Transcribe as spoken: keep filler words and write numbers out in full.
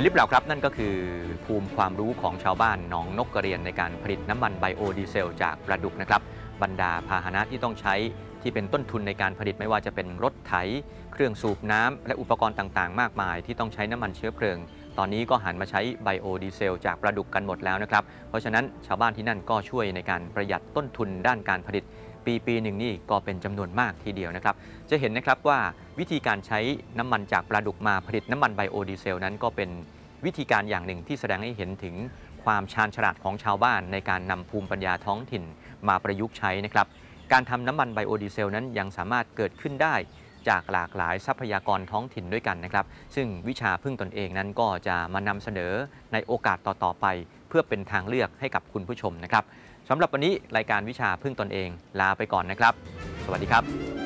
นหรือเปล่าครับนั่นก็คือภูมิความรู้ของชาวบ้านหนองนกกระเรียนในการผลิตน้ำมันไบโอดีเซลจากปลาดุกนะครับบรรดาพาหนะที่ต้องใช้ที่เป็นต้นทุนในการผลิตไม่ว่าจะเป็นรถไถเครื่องสูบน้ำและอุปกรณ์ต่างๆมากมายที่ต้องใช้น้ำมันเชื้อเพลิงตอนนี้ก็หันมาใช้ไบโอดีเซลจากปลาดุกกันหมดแล้วนะครับเพราะฉะนั้นชาวบ้านที่นั่นก็ช่วยในการประหยัดต้นทุนด้านการผลิตปีปีหนึ่งนี่ก็เป็นจำนวนมากทีเดียวนะครับจะเห็นนะครับว่าวิธีการใช้น้ำมันจากปลาดุกมาผลิตน้ำมันไบโอดีเซลนั้นก็เป็นวิธีการอย่างหนึ่งที่แสดงให้เห็นถึงความชาญฉลาดของชาวบ้านในการนำภูมิปัญญาท้องถิ่นมาประยุกต์ใช้นะครับการทำน้ำมันไบโอดีเซลนั้นยังสามารถเกิดขึ้นได้จากหลากหลายทรัพยากรท้องถิ่นด้วยกันนะครับซึ่งวิชาพึ่งตนเองนั้นก็จะมานำเสนอในโอกาสต่อๆไปเพื่อเป็นทางเลือกให้กับคุณผู้ชมนะครับสำหรับวันนี้รายการวิชาพึ่งตนเองลาไปก่อนนะครับสวัสดีครับ